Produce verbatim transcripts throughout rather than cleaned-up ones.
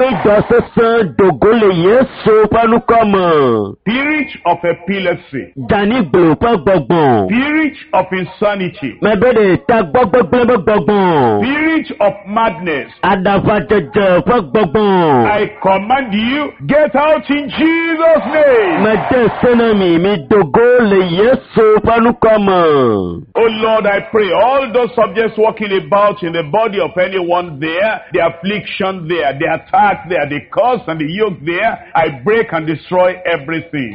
Spirit of epilepsy. Spirit of insanity. Spirit of madness. I command you, get out in Jesus' name. Oh Lord, I pray all those subjects walking about in the body of anyone there, the affliction there, the attack there, the curse and the yoke there, I break and destroy everything.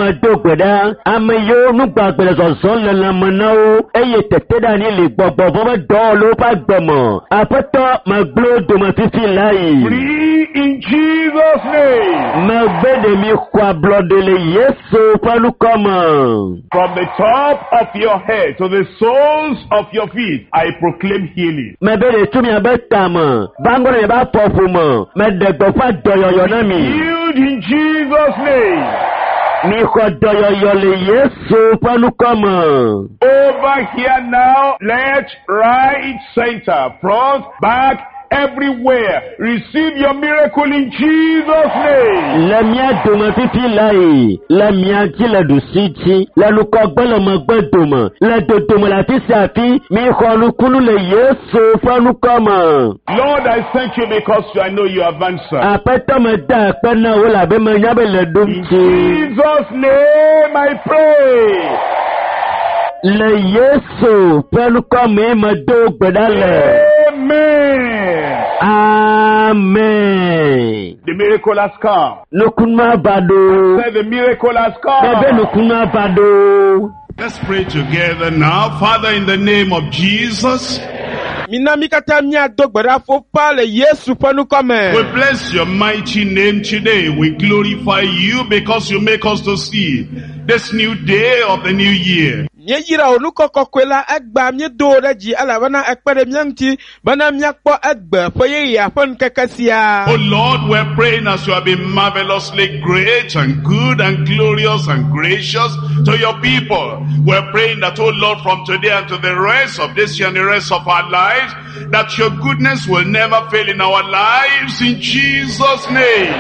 Free in Jesus' name. From the top of your head to the soles of your feet, I proclaim healing. Healed in Jesus' name. Over here now, left, right, center, front, back, everywhere. Receive your miracle in Jesus' name. Lord, I thank you because I know you have answered. In Jesus' name I pray. Amen. Amen. The miracle has come. I said the miracle has come. Let's pray together now. Father, in the name of Jesus, we bless your mighty name today. We glorify you because you make us to see this new day of the new year. Oh Lord, we're praying as you have been marvelously great and good and glorious and gracious to your people. We're praying that, oh Lord, from today and to the rest of this year and the rest of our lives, that your goodness will never fail in our lives in Jesus' name.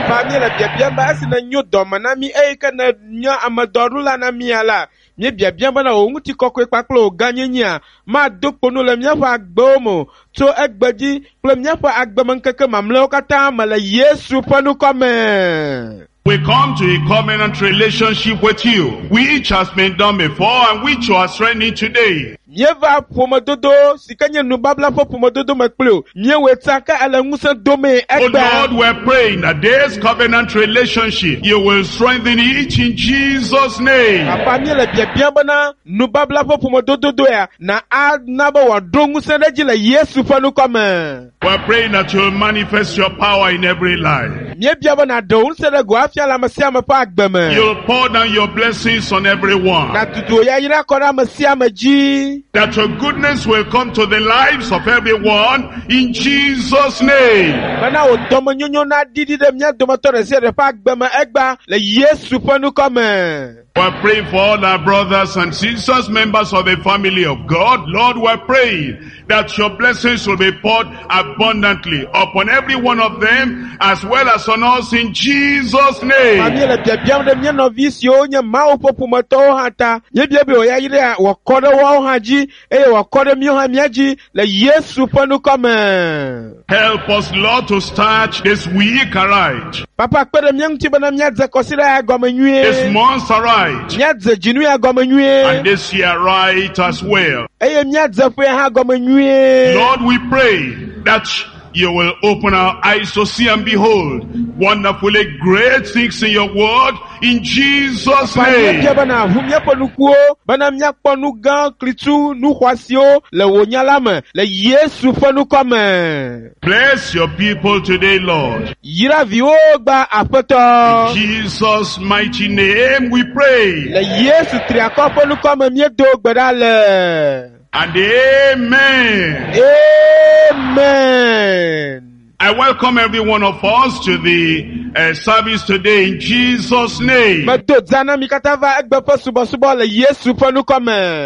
Nye bia bia bana o nguti kokwe paklo ganyenya ma dopono le miafa agbomo to egbaji kle miafa agbamanke mamle kata mala Yesu panu kome. We come to a covenant relationship with you, which has been done before and which you are strengthening today. Nyeva pomododo sikanya nubabla fo pomododo makplo nyewe taka ala ngusa dome egba. Oh Lord, we're praying that this covenant relationship you will strengthen it in Jesus' name. Apani le bia bia bana nubabla fo pomododo ya na adnaba wa dongu sereji la Yesu fanu kome. We're praying that you will manifest your power in every life. Nye bia bana do sere go afia la masia mapa agbeme. You'll pour down your blessings on everyone. Na tutu ya yira kora masia maji. That your goodness will come to the lives of everyone in Jesus' name. We're praying for all our brothers and sisters, members of the family of God. Lord, we're praying that your blessings will be poured abundantly upon every one of them as well as on us in Jesus' name. Help us, Lord, to start this week right. This month right. And this year right as well. Lord, we pray that you will open our eyes to see and behold wonderfully great things in your word in Jesus' name. Bless your people today, Lord. In Jesus' mighty name we pray. And amen. Amen. I welcome every one of us to the uh, service today in Jesus' name.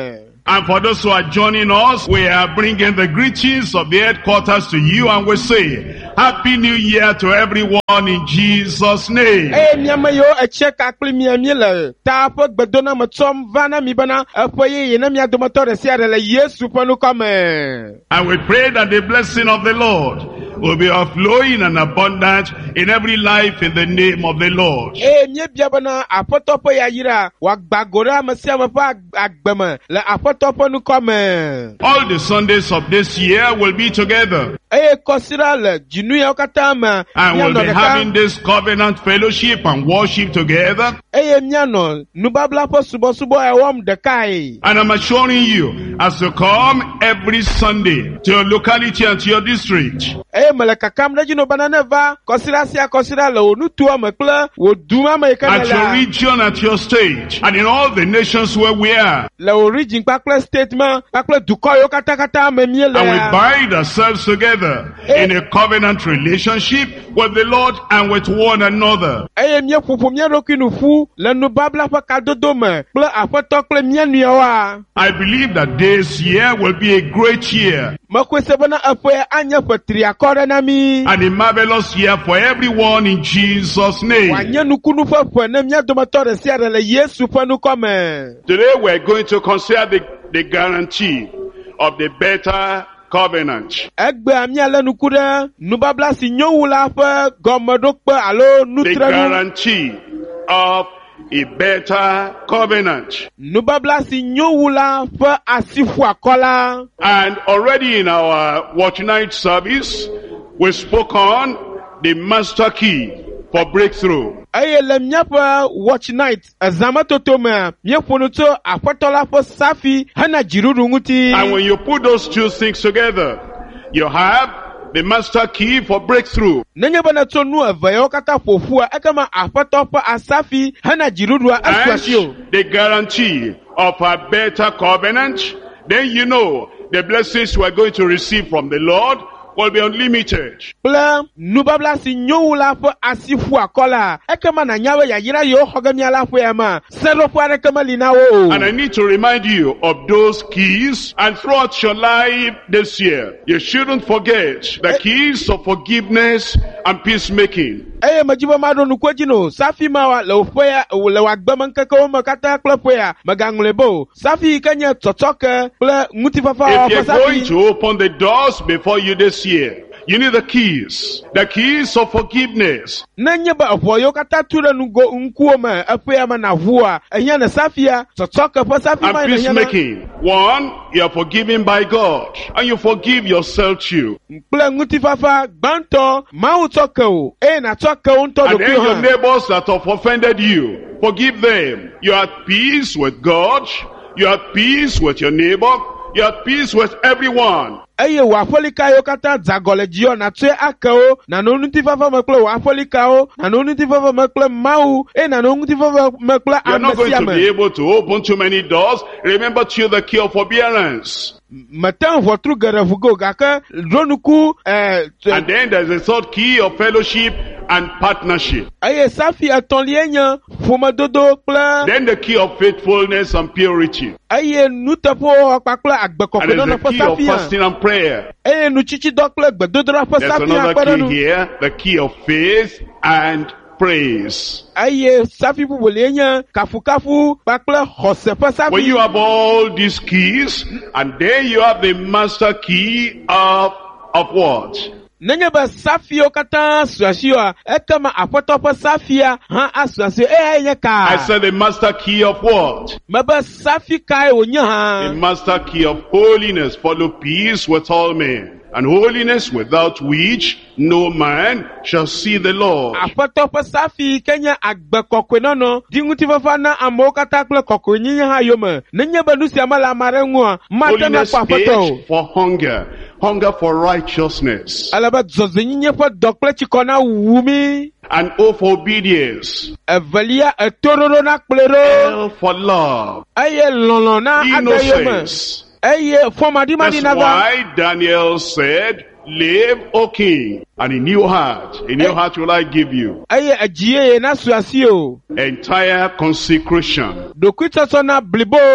And for those who are joining us, we are bringing the greetings of the headquarters to you, and we say, Happy New Year to everyone in Jesus' name. Eh, miama yo eche kakli miami le. Ta po gbedona matom vana mi bana. Apoye yena mi adomato de siare le Yesu panu kame. And we pray that the blessing of the Lord will be overflowing and abundant in every life in the name of the Lord. Eh, mi bia bana apoto po ya yira. Wa gbagora masia mapa agbema. Le apoto panu kame. All the Sundays of this year will be together. Eh, kosira le jinu ya okatama. And we'll be having this covenant fellowship and worship together. Eh, miano nubabla po subo subo e wom de kai. And I'm assuring you, as you come every Sunday to your locality and to your district, eh, malaka kamna jino banana va kosira sia kosira le onu tuwa mekle wo duma me at your region, at your state, and in all the nations where we are. Le origin pakle statement pakle dukoyo kata kata me miele. And we bind ourselves together eh. in a covenant relationship with the Lord and with one another. Eh, mie pupu mie roki nufu le nubabla pa kadodo me ple apoto kle mie nuwa. I believe that this year will be a great year. Makwese bana apoye anya petri akore na mi. And a marvelous year for everyone in Jesus' name. Wanye nukunu fa po na mie domatore siare le Yesu panu kome. Today we're going to consider the, the guarantee of the better covenant. Egbe ami ale nukure nubabla si nyowula fa gomodokpe alo The nutrenu. guarantee of a better covenant. Nubabla si nyowula fa asifu akola. And already in our watch night service, we spoke on the master key for breakthrough. Aye le miapa watch night azama toto me miefonuto apotola fo safi hana jiruru nguti. And when you put those two things together, you have the master key for breakthrough. Nenye bana tonu avayo kata fofua ekama apotopa asafi hana jiruru aswasio. And the guarantee of a better covenant, then you know the blessings we are going to receive from the Lord will be unlimited. Ple nubabla si nyowula fo asifu akola ekama na nyawe ya yira yo hogami ala fo ema sero fo rekama linawo. And I need to remind you of those keys, and throughout your life this year, you shouldn't forget the keys of forgiveness and peacemaking. Eye majiba mado nukweji no safi mawa le ufoya le wagbama nkeke woma kata kle foya maganglebo safi kenya totoke ple ngutifafa wa If you're going safi. to open the doors before you this year, you need the keys, the keys of forgiveness. Nenye ba foyo kata ture nugo nkuoma afoya manavua ehya na safia totoke po safi And ma na yana peacemaking. One, you are forgiven by God, and you forgive yourself too. ple ngutifafa banto ma utoke o e na toke unto And do then your kuha. neighbors that have offended you, forgive them. You are at peace with God, you are at peace with your neighbor, you are at peace with everyone. Eye wa folika yo kata zagole jio na tue akao na no nutifafa mekle wa folika o na no nutifafa mekle mau e na no nutifafa mekle You are not going to be amesiame. able to open too many doors. Remember to you the key of forbearance. Matan votru gerevugo gaka dronuku eh And then there's a third key of fellowship and partnership. aye safi atolienya fumadodo ple Then the key of faithfulness and purity. aye nutapo akpakla And agbekoko there's no the fo key of safi fasting and prayer. aye nuchichi dokle gbedodora fo There's safi another key akperenu here, the key of faith and praise. aye safi bubulenya kafukafu bakle hose fo safi. When you have all these keys, and then you have the master key of, of what? Nenye ba safi yo kata swashio ekama apotopo safia ha aswasio eh enye I ka said the master key of what? maba safi kai onya The ha master key of holiness. Follow peace with all men, and holiness without which no man shall see the Lord. apotopo safi kenya agbekokwe nono dinguti fafa na amo kata kle kokwe nyinya ha yoma nenye ba nusi amala amare nwa mata na Holiness kwa apoto is for hunger, hunger for righteousness, alaba zoze nyinya fa dokle chikona wumi and O for obedience, evalia etororo na klero L for love, aye lolo na agayoma innocence. aye fomadi madi That's naga why Daniel said, live, O king, and a new heart. A new heart will I give you. aye ajiye na suasio Entire consecration. dokuita sona blibo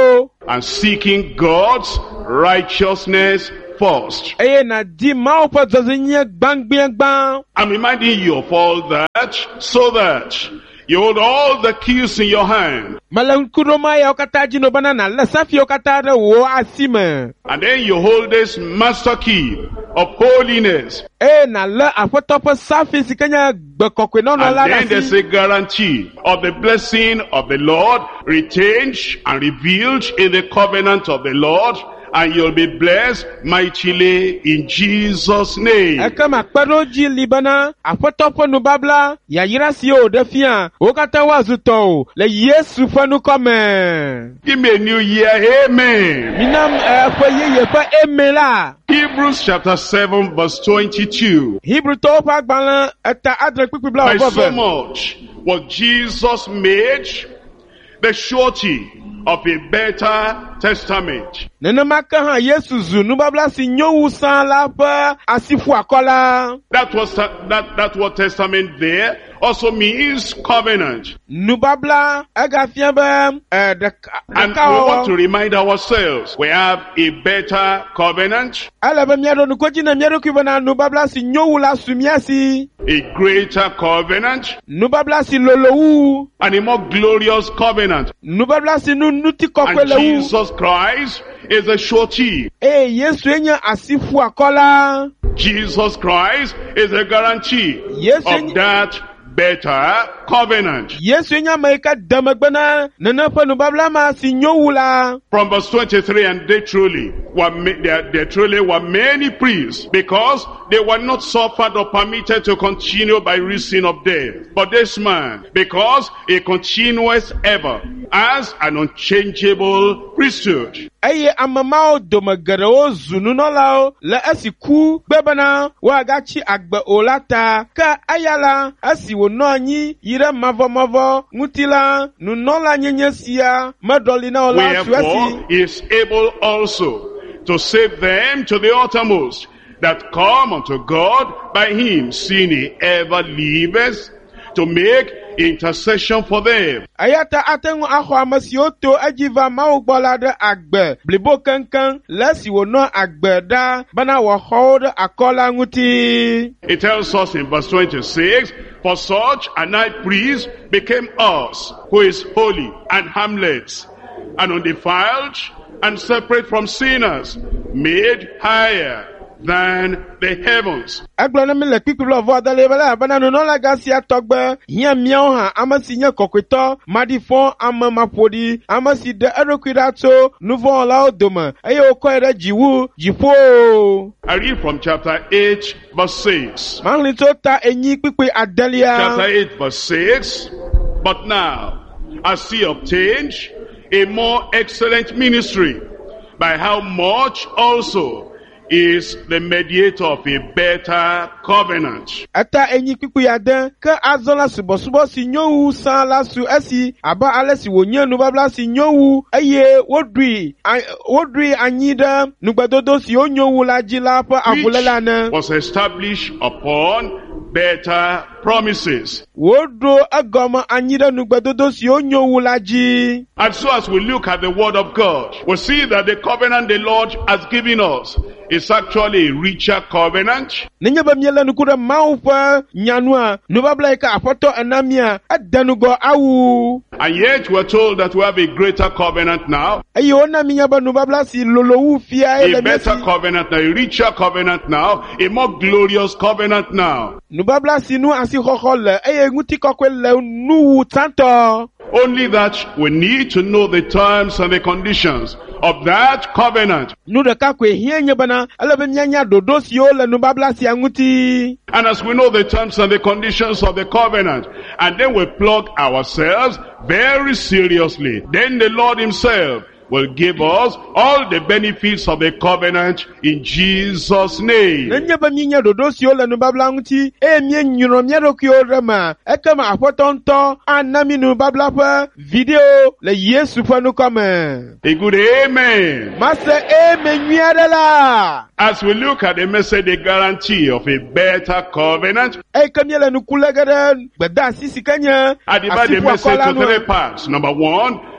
and seeking God's righteousness first. eye na di mawo ƒe dzɔdzɔnye gbãngbɛ̃gbã. I'm reminding you of all that so that you hold all the keys in your hand. Mele ŋkuɖoma yawo katã dzi no bena nalé safiawo katã ɖe wò asi me. And then you hold this master key of holiness. Eye nalé aƒetɔ ƒe safi si ke nye gbekɔkɔenɔnɔ la And ɖe then there's asi. a guarantee of the blessing of the Lord retained and revealed in the covenant of the Lord. And you'll be blessed mightily in Jesus' name. Ekema kpeɖodzi li bena aƒetɔ ƒe nubabla yayra siwo ɖe fia wo katã woazu tɔwo le Yesu ƒe nukɔ me. Give me a new year, amen. Minam eƒe yeye ƒe eme la. Hebrews chapter seven verse twenty-two. Hibrutɔwo ƒe agbalẽ eta adre kpikpi bla By so wɔ much was Jesus made the surety of a better testament. Nenema ke hã Yesu zu nubabla si nyo wu sã la ƒe asiƒu akɔla. That was that that word testament there also means covenant. Nubabla egafia be eh, ɖeka And we want to ɖekawɔwɔ. remind ourselves we have a better covenant, Ele be míaɖo nukodzi ne mía ɖokui bena nubabla si nyo wu la su mía si. a greater covenant, Nubabla si lolo wu. and a more glorious covenant. Nubabla si nu nuti kɔkɔe And le wu. Jesus Christ is a surety. Eye Yesu nye asiƒu akɔla. Jesus Christ is a guarantee Yes, of and- that better covenant. Yesu nye ame yi ke de megbe na nene ƒe nubabla ma si nyo wu la. From verse twenty-three, and they truly were, ma- there, there truly were many priests, because they were not suffered or permitted to continue by reason of death. But this man, because he continues ever as an unchangeable priesthood. Eye ame mawo dome geɖewo zu nunɔlawo le esi ku gbe bena woagatsi agbe o la ta. Ke eya la esi wònɔ anyi yi ɖe mavɔmavɔ ŋuti la, nunɔla nyenye sia meɖɔli na wo la su Wherefore esi. he is able also to save them to the uttermost that come unto God by him, seeing he ever liveth to make intercession for them. Eya ta ate ŋu axɔ ame siwo to edzi va Mawu gbɔ la ɖe agbe blibo keŋkeŋ le esi wònɔ agbe ɖa bena wòaxɔ wo ɖe akɔ la ŋuti. It tells us in verse twenty-six, for such an high priest became us, who is holy and harmless, and undefiled, and separate from sinners, made higher than the heavens. Egblɔ ne mi le kpikpi le vɔ adele be la bena nunɔlaga sia tɔgbe hiã míawo hã ame si nye kɔkɔetɔ maɖifɔ ame maƒoɖi ame si ɖe eɖokui ɖa tso nuvɔwɔlawo dome eye wòkɔe ɖe dziwu dziƒo. I read from chapter eight verse six. Mahlĩ tso ta enyi kpikpi adelia. Chapter eight verse six. But now, as he obtained a more excellent ministry, by how much also is the mediator of a better covenant. Eta enyi kpikpi ade ke azɔ la subɔsubɔ si nyo wu sã la su esi abe ale si wònye nubabla si nyo wu eye woɖui a- woɖui anyi ɖe nugbedodo si wonyo wu la dzi la ƒe avuléla ne. Which was established upon better promises. Woɖo egɔme anyi ɖe nugbedodo si wonyo wu la dzi. And so as we look at the word of God, we see that the covenant the Lord has given us is actually a richer covenant. Nenye be míele nuku ɖe Mawu ƒe nyanua, nubabla yi ke aƒetɔ ena mía, ede nugɔ awu. And yet we're told that we have a greater covenant now, Eye wona mi nya be nubabla si lolo wu fia a ele better mía si. covenant now, a richer covenant now, a more glorious covenant now. Nubabla si nu asixɔxɔ le eye ŋutikɔkɔe le nu wu tsãtɔ. Only that we need to know the terms and the conditions of that covenant. Nu ɖeka koe hiã nye bena ele be míanya ɖoɖo siwo le nubabla sia ŋuti. And as we know the terms and the conditions of the covenant, and then we plug ourselves very seriously, then the Lord himself will give us all the benefits of the covenant in Jesus' name. Nenye be míenya ɖoɖo siwo le nubabla ŋuti eye míenyrɔ mía ɖokuiwo ɖe me, ekema aƒetɔ ŋutɔ ana mí nubabla ƒe viɖewo le Yesu ƒe nukɔ me. A good amen. Mase eme nyui aɖe la. As we look at the message, the guarantee of a better covenant, Eye ke míele nuku lege ɖe gbedeasi si ke nye I divide the asiƒu message akɔ la to three nu. parts. Number one,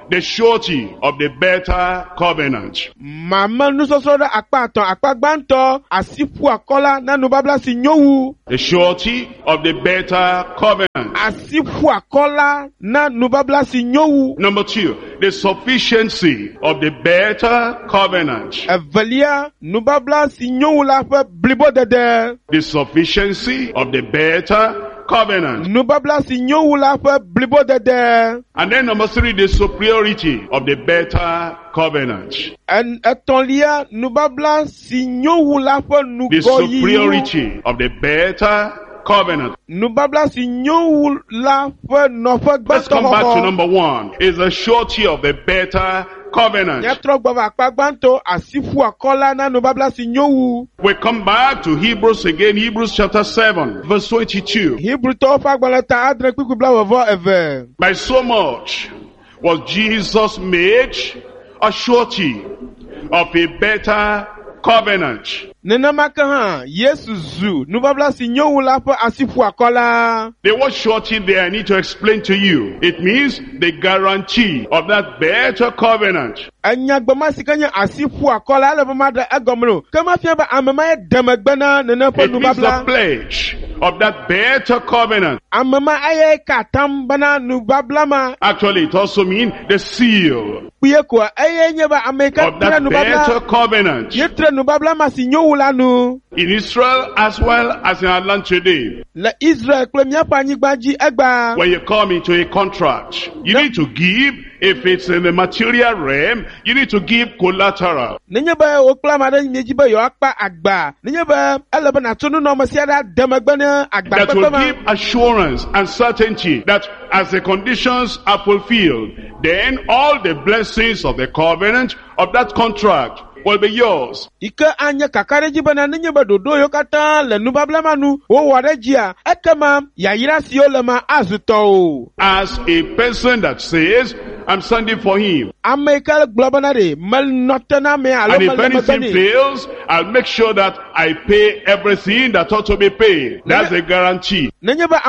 the surety of the better covenant. Mama nusoso da akpaton akpagbanto asifu akola na nubabla si nyowu. The surety of the better covenant. Asifu akola na nubabla si nyowu. Number two, the sufficiency of the better covenant. Evelia nubabla si nyowu la fe blibo dede. The sufficiency of the better covenant. Nubabla si nyowu la fe blibo dede. And then number three, the superiority of the better covenant. En etonlia nubabla si nyowu la fe nugoyi. The superiority of the better covenant. Nubabla si nyowu la fe no fe gbeto. Let's come back to number one. Is the surety of the better covenant. We come back to Hebrews again, Hebrews chapter seven, verse twenty-two. By so much was Jesus made a surety of a better covenant. The word surety there, I need to explain to you. It means the guarantee of that better covenant. It means the pledge of that better covenant. Actually, it also means the seal of that better covenant. In Israel as well as in our land today. When you come into a contract, you need to give, if it's in the material realm, you need to give collateral. That will give assurance and certainty that as the conditions are fulfilled, then all the blessings of the covenant of that contract will be yours. As a person that says, I'm standing for him. And if anything fails, I'll make sure that I pay everything that ought to be paid. That's a guarantee. And that's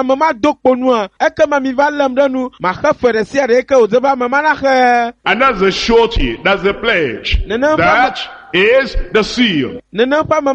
the surety, that's the pledge. That is the seal. And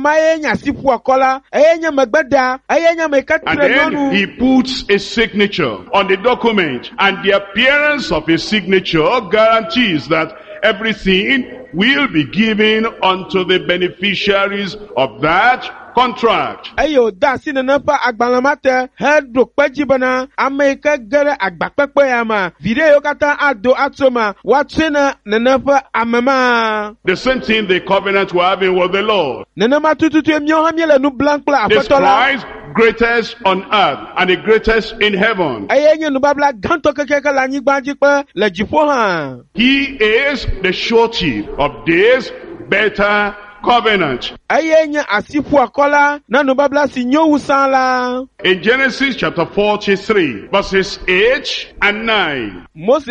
then he puts a signature on the document, and the appearance of a signature guarantees that everything will be given unto the beneficiaries of that contract. Ayo da si nana pa agbalamate head do pejibana America gere agbapekpe ama video kata ado atoma watena nana pa amama. The same thing the covenant we're having with the Lord. Nana ma tututu emio hamiele nu blank pla this Christ greatest on earth and the greatest in heaven. Ayenye nu babla ganto kekeke la nyigbanji pe le jipo ha. He is the surety of this better covenant. In Genesis chapter forty-three, verses eight and nine. And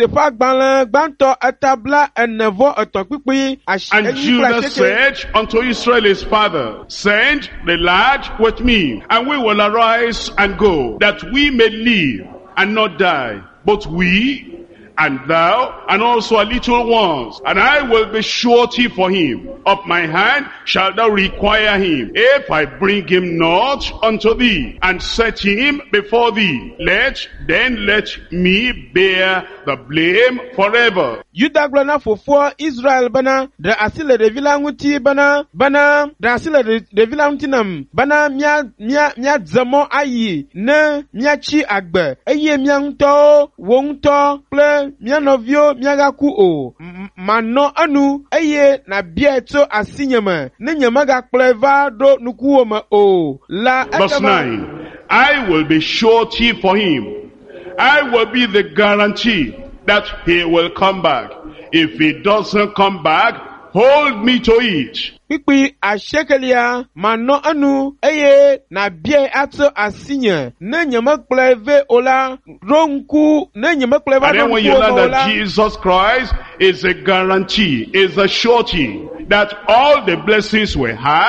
Judah said unto Israel his father, send the lad with me, and we will arise and go, that we may live and not die, both we and thou, and also a little ones, and I will be surety for him. Of my hand shalt thou require him. If I bring him not unto thee, and set him before thee, let then let me bear the blame forever. Yuda glana fofo Israel bana da asile de vilanguti bana bana da asile de vilangutinam bana mia mia mia zamo ayi ne mia chi agbe eye mia nto wo nto ple mia novio mia gaku o mano anu eye na bieto asinyama ne nyama ga pleva do nuku ma o la. Verse nine, I will be surety for him. I will be the guarantee that he will come back. If he doesn't come back, hold me to it. Pipi ashekelia mano anu eye na bie ato asinya ne nyama pleve ola ronku ne nyama pleva. And then when you learn that Jesus Christ is a guarantee, is a surety that all the blessings we have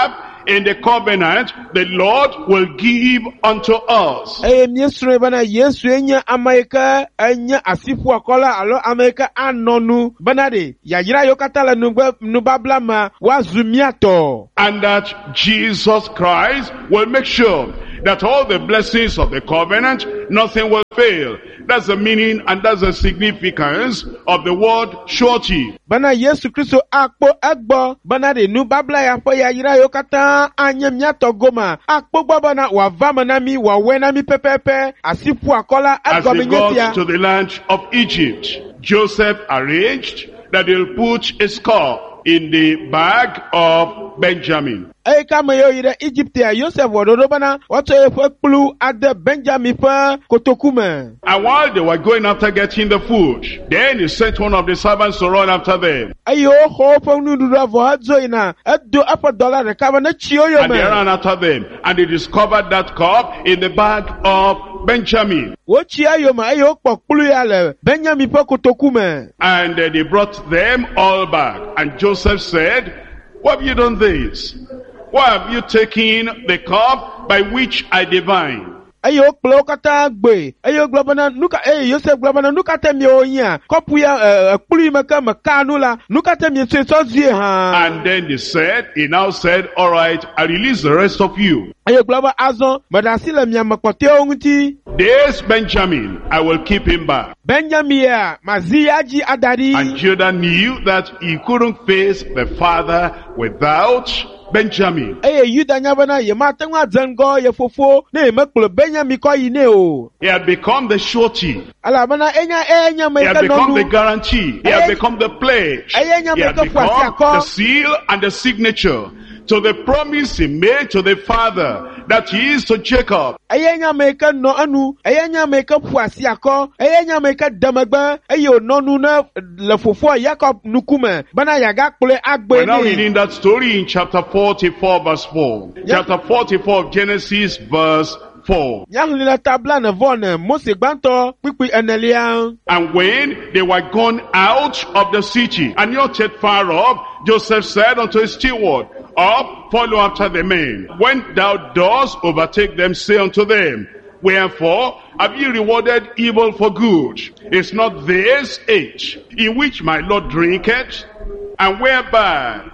in the covenant the Lord will give unto us. Eye miesre bana Yesu enya amaika enya asifu akola alo amaika anonu banade ya yira yokatala nubablama wazumiato. And that Jesus Christ will make sure that all the blessings of the covenant, nothing will fail. That's the meaning and that's the significance of the word surety. Bana Yesu Kristo akpo agbo bana de nu babla ya po ya yira yokata anyemiato goma akpo gbo bana wa vamanami wa wenami pepepe asifu akola As agbo they menyetia. got to the land of Egypt, Joseph arranged that they'll put a skull in the bag of Benjamin. Ey kama yo yire Egypt ya Yosef wadodo bana wato efo plu ade Benjamin fa kotokume. And while they were going after getting the food, then he sent one of the servants to run after them. Ayo ho fa nudu vo hadzo ina edo apa dollar recover na chiyo yo And they me. ran after them. And they discovered that cup in the bag of Benjamin. Wo chiya yo ma ayo po plu ya le Benjamin fa kotokume. And uh, they brought them all back. And Joseph said, why have you done this? Why have you taken the cup by which I divine? Ayo plo kata gbe ayo globana nuka eh Yosef globana nuka temi onya kopu ya plu maka makanu la nuka temi so so zie ha. And then they said, he now said, all right, I release the rest of you. Ayo globa azon madasile mi amakote onti. This Benjamin, I will keep him back. Benjamin ya maziyaji adari. And Judah knew that he couldn't face the father without Benjamin. Eye Yuda nyabana ye matengwa zango ye fofo ne meklo Benjamin ko yine o. He had become the surety. Ala bana enya enya He had meka become the nonu. guarantee. He had become the pledge. He had become the seal and the signature to the promise he made to the father that he is to Jacob. Enya meka no anu, enya meka puasi ako, enya meka damagba, eyo nonu na le fofo Jacob nukume. Bana yaga kule agbe We're now ni. reading that story in chapter forty-four verse four. Chapter forty-four of Genesis verse four. Yahlila tabla na vone Mose gbanto pipi enelia. And when they were gone out of the city and not yet far off, Joseph said unto his steward, up, follow after the men. When thou dost overtake them, say unto them, wherefore have ye rewarded evil for good? Is not this age in which my Lord drinketh, and whereby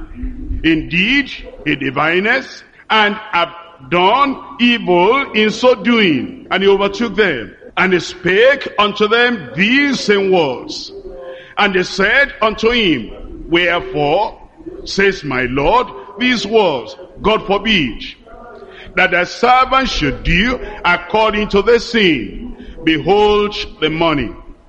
indeed he divineth, and have done evil in so doing? And he overtook them, and he spake unto them these same words. And they said unto him, wherefore says my Lord these words? God forbid that thy servant should do according to the sin. Behold the money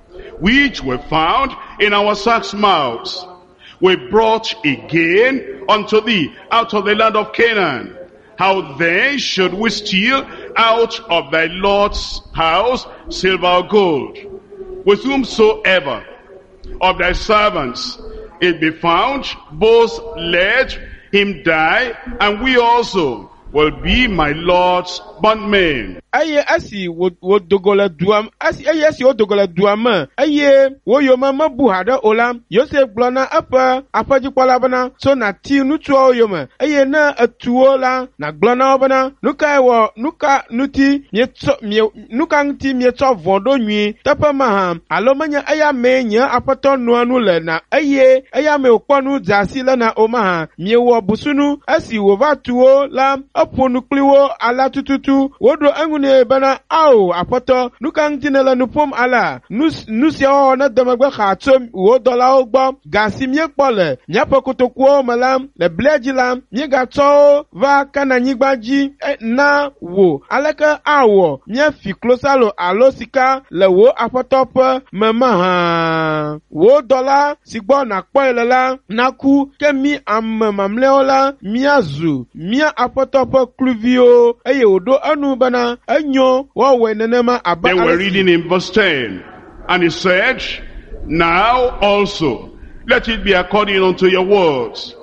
which we found in our sacks' mouths, we brought again unto thee out of the land of Canaan. How then should we steal out of thy Lord's house silver or gold? With whomsoever of thy servants it be found, both let him die, and we also will be my Lord's bondmen. Aye asi wo wo dogola duam asi aye asi wo dogola duam aye wo yo mama buhada olam Yosef glona apa apa jikwala bana so na ti nutuo yo ma aye na atuo la na glona bana nuka wo nuka nuti mieto mie nuka nti mieto vondo nwi tapa ma ha alomanya aya menya apato no anu le na aye aya me okponu zasi la na oma ha mie wo busunu asi wo vatuo la oponu kliwo ala tututu wodo angu ne bana au apoto nukan tinela nupom ala nus nusia na damagba khatom wo dola ogbo gasi mie pole nya pokotokwo malam le blejilam mie gato va kana nyigbaji na wo alaka awo mie fi klosalo alosika le wo apotop mama ha wo dola sigbo na poilela naku kemi am mamleola miazu mia apotop kluvio eye odo anu bana enyo wo wenenema aba. They were reading in verse ten, and he said, now also let it be according unto your words.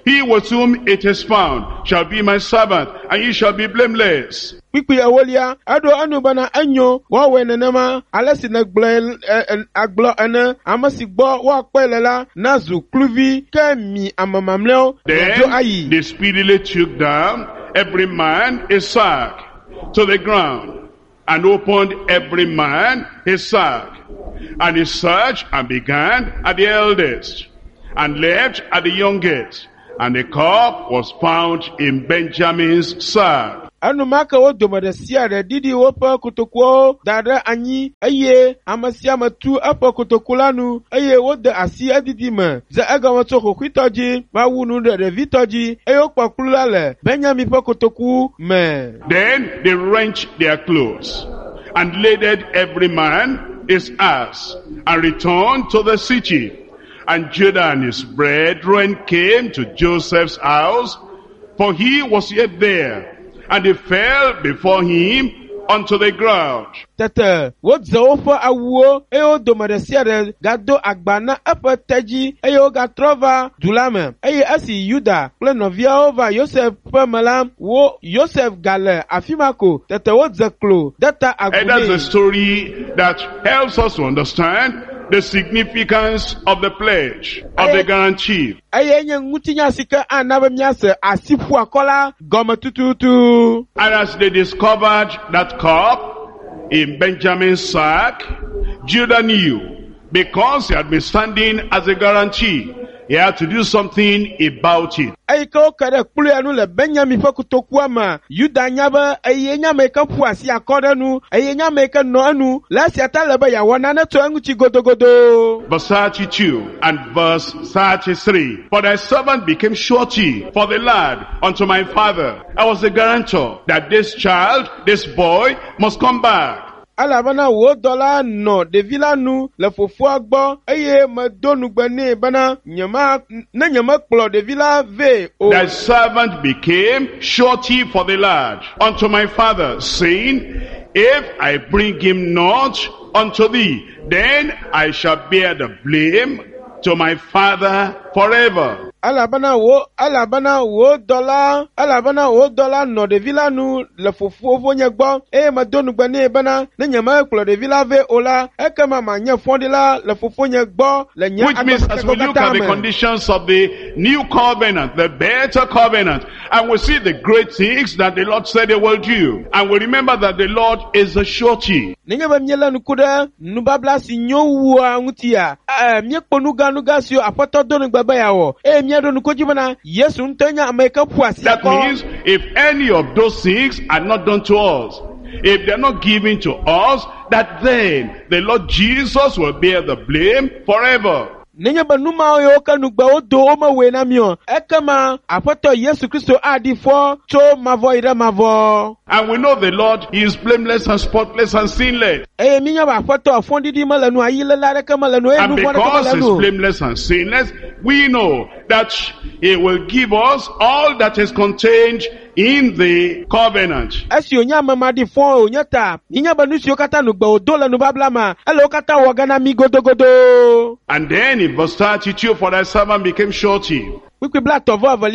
He with whom it is found shall be my servant, and ye shall be blameless. Kpikpi ewolia, ado anu bana anyo, wa wenenema, alesi na gble aglo ene, amasi gbo wa kwelela, nazu kluvi, kemi amamamleo, jo ayi. Then they speedily took down every man his sack to the ground, and opened every man his sack. And he searched and began at the eldest, and left at the youngest. And the cup was found in Benjamin's sack. Anu maka wo domada siare didi wo pa kotokwo dada anyi eye amasia matu apa kotokulanu eye wo de asi adidi ma za aga wato kokwitoji ma wunu de vitoji eyo kpakula le Benjamin pa kotoku me. Then they wrenched their clothes and laded every man his ass and returned to the city. And Judah and his brethren came to Joseph's house, for he was yet there. And they fell before him unto the ground. Tete, wo zaofa awuo, eyo domadesiare, gado agbana apa teji, eyo gatrova dulame, eye asi Yuda, plenovia ova Yosef pamela, wo Yosef gale, afimako, tete wo zeklo, data agune. And that's the story that helps us to understand the significance of the pledge, of the guarantee. Eye nye ngutinya sika anabe miase, asifu akola, goma tututu. And as they discovered that cup in Benjamin's sack, Judah knew, because he had been standing as a guarantee, he had to do something about it. Ay ko kare kule anu le Benjamin fa kutokua ma Yuda nyaba ay nyama ka puasi akoda nu ay nyama ka no anu la si ataleba ya wana na to anu chi godogodo. Verse thirty-two and verse thirty-three. For thy servant became surety for the lad unto my father. I was the guarantor that this child, this boy, must come back. Alabana wo dola no de villa nu le fofo agbo eye ma donu gbani bana nyama na nyama kplo de villa ve o. Thy servant became surety for the lad unto my father, saying, if I bring him not unto thee, then I shall bear the blame to my father forever. Alabana wo alabana wo dola alabana wo dola no de villa nu le fofo vonya gbo e ma donu gbani bana na nyama kplo de villa ve ola e kama ma nya fondila le fofo nya gbo le nya. Which means as we look at the conditions of the new covenant, the better covenant, and we see the great things that the Lord said he will do, and we remember that the Lord is a surety. Ninga ba miela nukuda nubabla si nyowa ngutia eh miekpo nuga nuga sio apoto donu gbaba yawo eh miedo nukojibana Yesu ntanya ameka puasi. That means if any of those things are not done to us, if they're not given to us, that then the Lord Jesus will bear the blame forever. Ninga ba numa yo kanugba odo oma we na mio ekama apoto Yesu Kristo adi fo to mavo ira mavo. And we know the Lord, he is blameless and spotless and sinless. Eh minya ba apoto afondi di malanu ayile la reka malanu e and nu because he is blameless and sinless, we know that he will give us all that is contained in the covenant. Esi onya mama di fo onyata ninya ba nusi okata nugba odola nu bablama elo okata wagana mi godogodo. And then in verse thirty-two, for thy servant became surety. Then in verse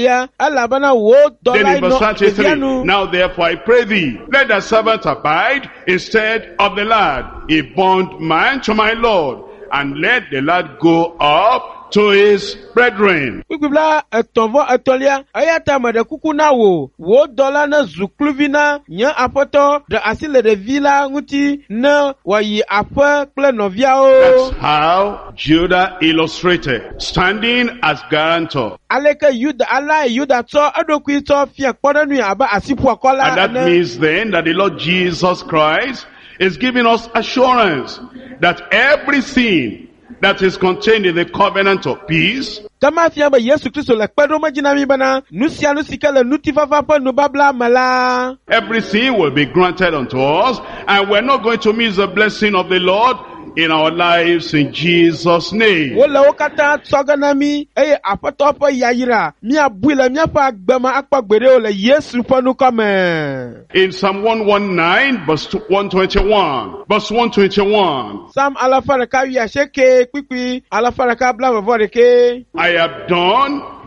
thirty-three, now therefore I pray thee, let thy servant abide instead of the lad, a bondman to my Lord, and let the lad go up to his brethren. Wikibla etonvo etolia ayata made kukuna wo wo dola na zukluvina nya apoto de asile de villa nguti na wayi afa kle novia o. That's how Judah illustrated, standing as guarantor. Aleke Yuda ala Yuda to adoku to fie kpodanu aba asipu akola. And that means then that the Lord Jesus Christ is giving us assurance that everything that is contained in the covenant of peace, Kama fiaba Yesu Kristo le kpedo majina mi bana nusia nusika le nutifafa pa nubabla mala. Everything will be granted unto us, and we're not going to miss the blessing of the Lord in our lives in Jesus' name. Wole okata tsoganami eye apoto pa yayira mi abuila mi apa gbema akpagbere ole Yesu panu kome. In Psalm one nineteen verse one twenty-one, verse one twenty-one, Psalm alafaraka wi asheke kwikwi alafaraka bla voreke. I have done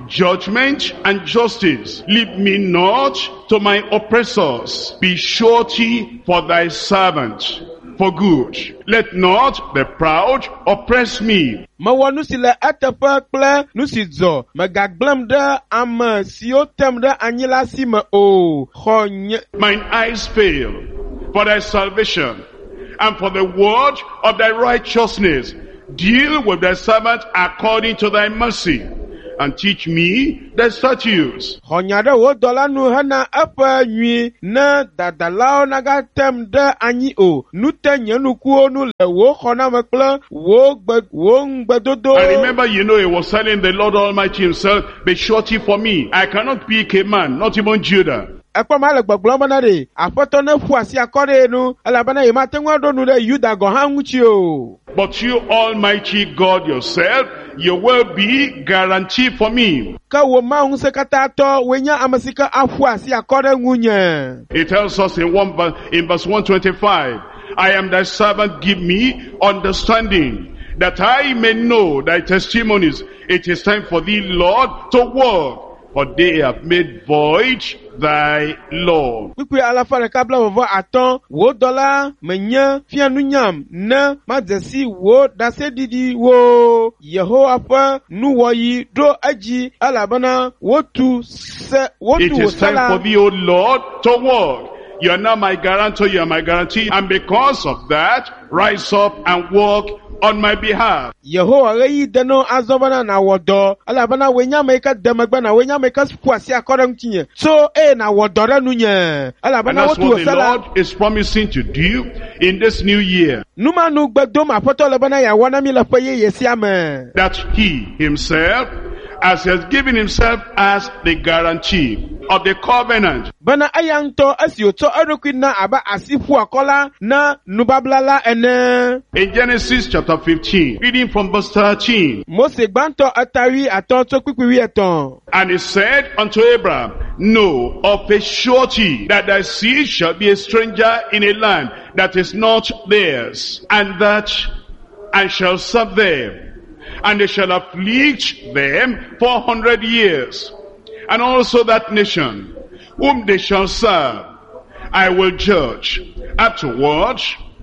judgment and justice. Leave me not to my oppressors. Be surety for thy servant, for good. Let not the proud oppress me. Mewɔ nu si le eteƒe kple nu si dzɔ. Megagblẽm ɖe ame siwo tem ɖe anyi la si me o. Xɔ nye. Mine eyes fail for thy salvation and for the word of thy righteousness. Deal with thy servant according to thy mercy, and teach me thy statutes. Xɔ nya ɖe wo dɔla nu hena eƒe nyui ne dadalawo nagatem ɖe anyi o. Nu te nye nukuwo nu le wo xɔname kple wo gbe wo ŋugbedodo. I remember, you know, he was telling the Lord Almighty himself, be surety for me. I cannot pick a man, not even Judah. Ekpɔ ma le gbɔgblɔm bena ɖe aƒetɔ ne ƒu asi akɔ ɖe nu elabena yemate ŋu aɖo nu ɖe Yuda gɔ hã ŋuti o. But you, Almighty God yourself, you will be guarantee for me. Ke wo Mawu ŋusẽkatãtɔ woe nye ame si ke aƒu asi akɔ ɖe ŋunye. It tells us in one verse, in verse one twenty-five, I am thy servant, give me understanding, that I may know thy testimonies. It is time for thee, Lord, to work, for they have made void thy law. Kpikpi alafa ɖeka bla vɔvɔ atɔ wo dɔla menye fia nunyam ne madzesi wo ɖaseɖiɖi wo Yehowa ƒe nuwɔyi ɖo edzi elabena wotu se wotu It wo is se time la. for thee, O Lord, to work. You are now my guarantor, you are my guarantee, and because of that, rise up and work on my behalf. Yehowa ɣeyi de no azɔ bena nawɔ dɔ elabena woe nye ame yi ke de megbe na woe nye ame yi ke ƒu asi akɔ ɖe ŋutinye tso eye nawɔ dɔ ɖe nunye And elabena that's wotu wo what the se la. Lord is promising to do in this new year. Numanu gbedom aƒetɔ le bena yeawɔ na mi le ƒe yeye sia me. That he himself, as he has given himself as the guarantee of the covenant, Bena eya ŋutɔ esi wòtsɔ eɖokui na abe asi ƒu akɔ la na nubabla la ene. in Genesis chapter fifteen, reading from verse thirteen, Mose gbãtɔ etawi atɔ tso kpikpi wi etɔ̃. and he said unto Abraham, know of a surety that thy seed shall be a stranger in a land that is not theirs, and that and shall serve them, and they shall afflict them four hundred years, and also that nation whom they shall serve I will judge. Afterward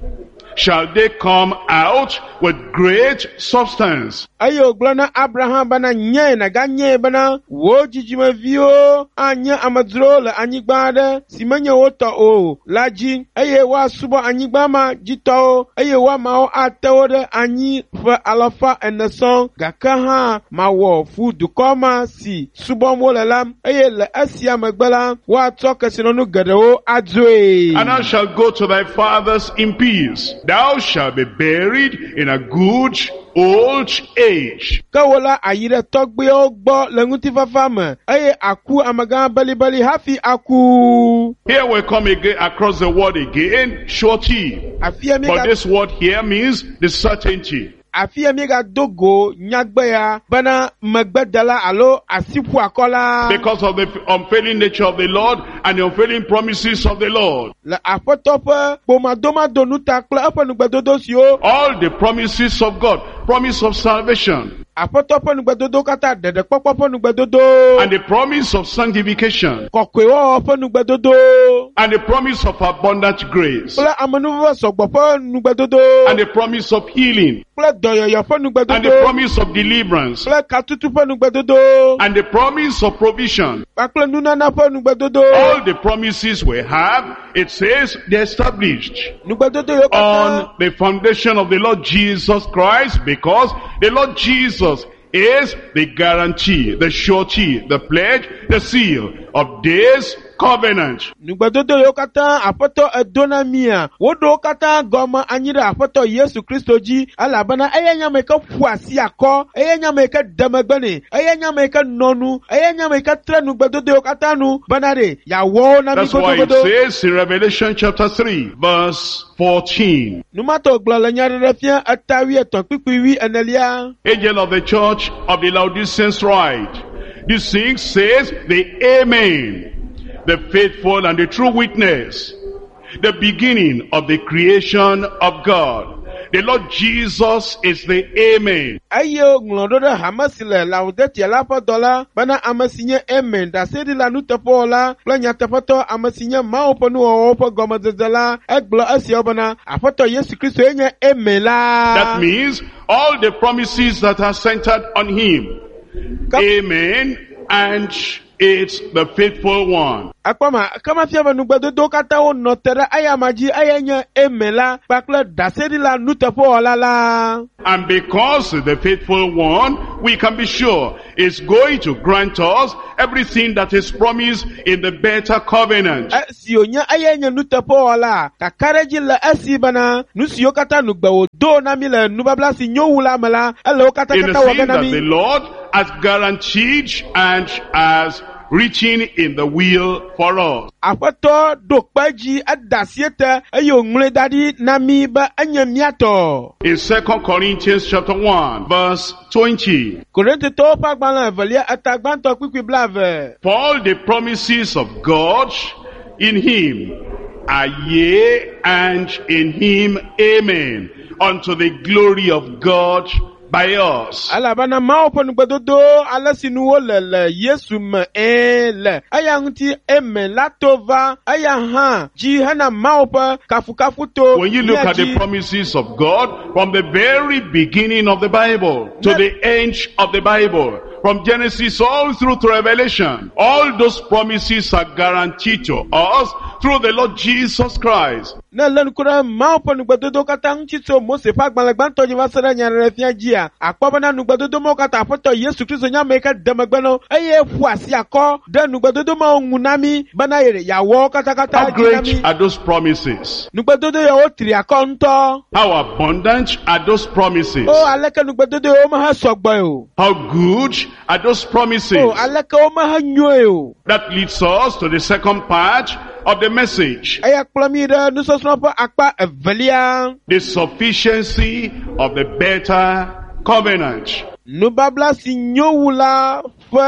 shall they come out with great substance. Eye wògblɔ na Abraham bena nye nàganye bena wo dzidzimeviwo anye amedzrowo le anyigba aɖe si menye wo tɔ o la dzi, eye woasubɔ anyigba ma dzitɔwo, eye woamawo ate wo ɖe anyi ƒe alafa ene sɔŋ, gake hã mawɔ fu dukɔ ma si subɔm wole la, eye le esia megbe la, woatsɔ kesinɔnu geɖewo adzoe. And thou shalt go to thy fathers in peace. Thou shalt be buried in a good old age. Ke wo la ayi ɖe tɔgbuiwo gbɔ le ŋutifafa me, eye aku amegã belibeli hafi aku. Here we come again across the word again, surety. Afia mi But ga this word here means the certainty. afia mi ga dogo nyagbe ya bena megbedela alo asiƒu akɔ la. Because of the unfailing nature of the Lord and the unfailing promises of the Lord. Le aƒetɔ ƒe ƒomadomado nu ta kple eƒe nugbedodo siwo. All the promises of God, promise of salvation, Aƒetɔ ƒe nugbedodo katã ɖeɖekpɔkpɔ ƒe nugbedodo. and the promise of sanctification, Kɔkɔewɔwɔ ƒe nugbedodo. and the promise of abundant grace, Kple amenuveve sɔgbɔ ƒe nugbedodo. and the promise of healing, Kple dɔyɔyɔ ƒe and the nugbedodo. promise of deliverance, Kple katutu ƒe nugbedodo. and the promise of provision. Kpakple nunana ƒe nugbedodo. All the promises we have, it says they're established Nugbedodo yiwo katã. on the foundation of the Lord Jesus Christ, because the Lord Jesus is the guarantee, the surety, the pledge, the seal of this covenant. Nugbedodo yiwo katã aƒetɔ edo na mia, woɖo wo katã gɔme anyi ɖe aƒetɔ Yesu Kristo dzi, elabena eye nye ame yi ke ƒu asi akɔ, eye nye ame yi ke de megbe nɛ, eye nye ame yi ke nɔ nu, eye nye ame yi ke tre nugbedodo yiwo katã nu, bena ɖe yeawɔ wo na mi That's why it godogodo. says in Revelation chapter three, verse fourteen, Numatɔ gblɔ le nyaɖeɖe fia etawi etɔ̃ kpikpi wi enelia. angel of the church of the Laodiceans write, this thing says the Amen, the faithful and the true witness, the beginning of the creation of God. The Lord Jesus is the Amen. Aye nglodo de hamasile laudete la podola bana amasinye amen da sedi la nutepola planya tepoto amasinye maoponu opo gomodela eglo asiobana apoto Yesu Kristo enye amen la. That means all the promises that are centered on him. Amen, and it's the faithful one. Akpama kama fiaba nugbedo do kata o notere ayamaji ayenya emela pakle dasedi la nutepo la la. And because the faithful one, we can be sure is going to grant us everything that is promised in the better covenant. Sionya ayenya nutepo la kakareji la asibana nusio kata nugbewo do na mile nubabla si nyowula mala elo kata In the kata thing that waganami. the Lord has guaranteed and has reaching in the will for us. Apoto dokpaji adasiete ayo ngule dadi nami ba anyamiato. In Second Corinthians chapter one, verse twenty. Korente to pagbala velia atagbanto kwikwi blave. For all the promises of God in him are yea, and in him amen, unto the glory of God by us. Alabana maopo nugbedodo alasinu olele Yesu me ele aya nti eme latova aya ha ji hana maopo kafu kafu to. When you look at the promises of God from the very beginning of the Bible to the end of the Bible, from Genesis all through to Revelation, all those promises are guaranteed to us through the Lord Jesus Christ. Na len kura maopo nugbedodo kata nchito Mose pagbala gbanto jivasara nyare fiajia akpabana nugbedodo mo kata apoto Yesu Kristo nyameka demagbano eye fuasi ako de nugbedodo ma ngunami bana yere yawo kata kata How great jinami are those promises? nugbedodo yawo tri akonto. How abundant are those promises? Oh aleke nugbedodo o ma ha sogbo o. How good are those promises? Oh aleke o ma ha nyoe o. That leads us to the second part of the message. Aya klamide nusosnopo akpa evelia. The sufficiency of the better covenant. Nubabla si nyowula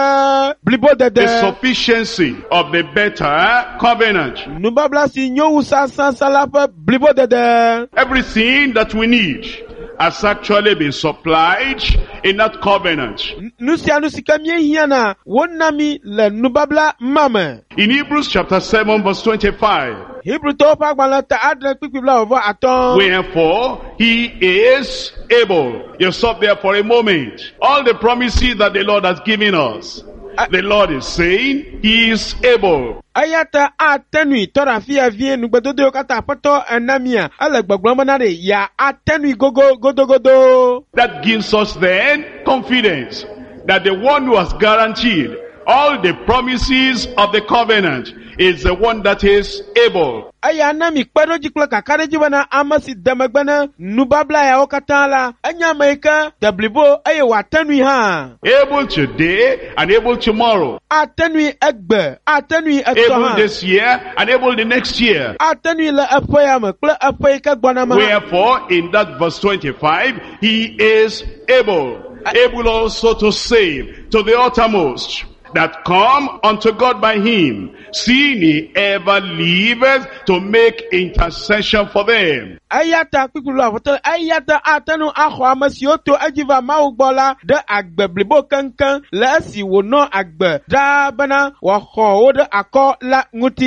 fe blibo The dede. sufficiency of the better covenant. Nubabla si nyowusa sansala fe blibo dede. Everything that we need has actually been supplied in that covenant. Nusia nusika mie hiana wonami le nubabla mame. In Hebrews chapter seven verse twenty-five. Hebrew to pa gbala ta adre pipibla over aton. Wherefore he is able. You stop there for a moment. All the promises that the Lord has given us, the Lord is saying he is able. Ayata atenui tora fia vie nugbedodo kata poto enamia ale gbogbomanare ya atenui gogo godo godo. That gives us then confidence that the one who has guaranteed all the promises of the covenant is the one that is able. Aya nami kpero jikla kakare jibana amasi demagbana nubabla ya okatala anya maika dablibo aye watenui ha. Able today and able tomorrow. Atenui egbe atenui Able etoha. this year and able the next year. Atenui la apoya me kle apoya ka gbanama. Wherefore in that verse twenty-five he is able. Able also to save to the uttermost that come unto God by him, seeing he ever liveth to make intercession for them. Ayata pipulu avotel ayata atanu aho amasioto ajiva maugbola de agbe blibo kankan la si wono agbe da bana wa ho de ako la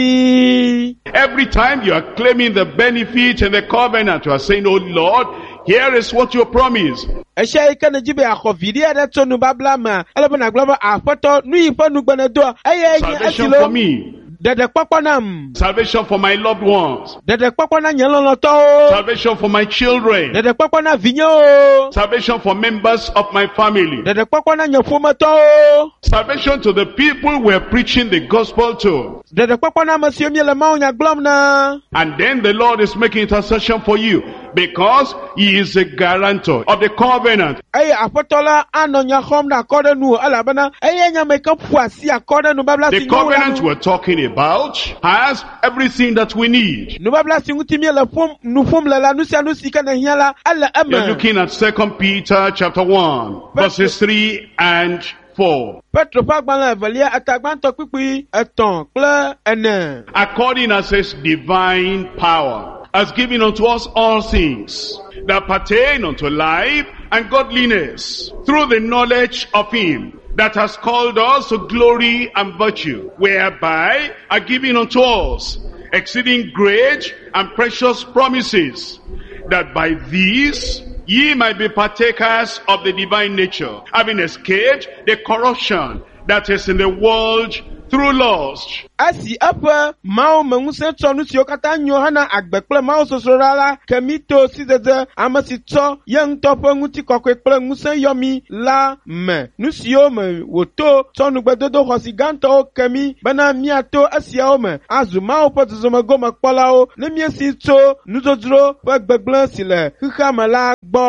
nguti. Every time you are claiming the benefit and the covenant, you are saying, oh Lord, here is what you promise. Esha ikane jibe akho vidia de tonu babla ma elebana glaba afoto nu ifanu gbenedo aye Salvation for me. Dede kpakpanam. Salvation for my loved ones. Dede kpakpana nyeloloto. Salvation for my children. Dede kpakpana vinyo. Salvation for members of my family. Dede kpakpana nyefumato. Salvation to the people we're preaching the gospel to. Dede kpakpana masiomye le maunya glomna. And then the Lord is making intercession for you because he is a guarantor of the covenant. Aye apotola anonya khomna akode nu alabana aye nyameka puasi akode nu babla The singu. covenant we're talking about has everything that we need. Nu babla singu timye le fum nu fum le la nu sia nu sika na hiala ala You're ame. looking at Second Peter chapter one, verses three and four. Petro pagbala evelia atagbanto pipi eton kle ene. According as his divine power has given unto us all things that pertain unto life and godliness, through the knowledge of him that has called us to glory and virtue, whereby are given unto us exceeding great and precious promises, that by these ye might be partakers of the divine nature, having escaped the corruption that is in the world through lust. Asi apa mau menguse tsonu sio kata nyohana agbekple mau sosorala kemito sidede amasito yang topo nguti kokekple nguse yomi la me nusio me woto tsonu gbedodo hosiganto kemi bana miato asiao me azuma opo zoma goma kpalao ne miesi to nuzodro wegbegble sile khamala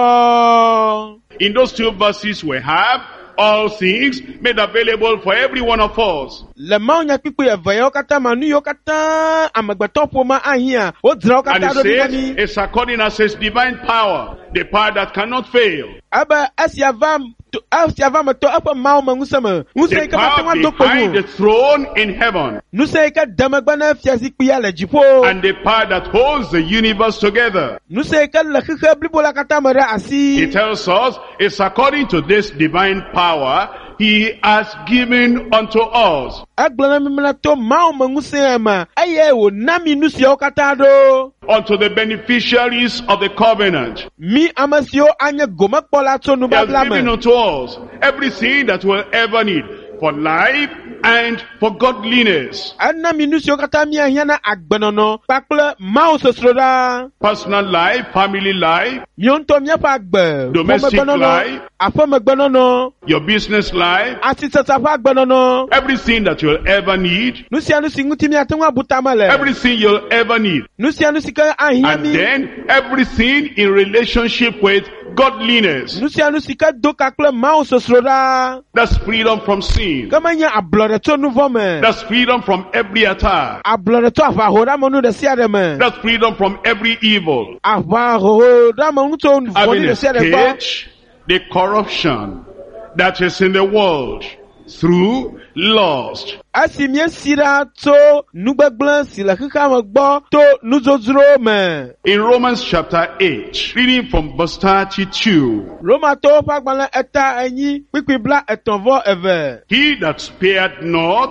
gbo. In those two verses we have all things made available for every one of us. Le maunya pipu evayo kata manu yo kata amagbato poma ahia o dra kata do And ni it says it's according as his divine power, the power that cannot fail. aba asiava asiava mato apa mau mangusama musai The ka power matwa behind the dokomu throne in heaven, nusai ka damagbana fiasi kuya la jipo and the power that holds the universe together. nusai ka la khikha blibola kata mara asi. It tells us it's according to this divine power he has given unto us. Aglana mimna to mau mangusema aye wo nami nusio kata do Unto the beneficiaries of the covenant. mi amasio anya goma kpola to nu He has given bablama unto us everything that we'll ever need for life and for godliness. anna minusio kata mi ahiana agbenono pakle mau sosroda Personal life, family life, mionto mi apa agbe Domestic life. afa magbenono your business life, ati tata fa agbenono everything that you'll ever need, nusia nusi nguti mi atenwa butamale everything you'll ever need. nusia nusi ka And ahiami then everything in relationship with godliness. nusia nusi ka doka kle mau sosroda That's freedom from sin. kama nya ablore to nuvome That's freedom from every attack. ablore to afa hoda monu de siade me That's freedom from every evil. afa hoda monu to Having nvoni de siade ba escaped the corruption that is in the world through lust. asi mi sira to nugbegble sila kika magbo to nuzozro me In Romans chapter eight, reading from verse thirty-two, Roma to fagbala eta enyi pipibla etonvo eve he that spared not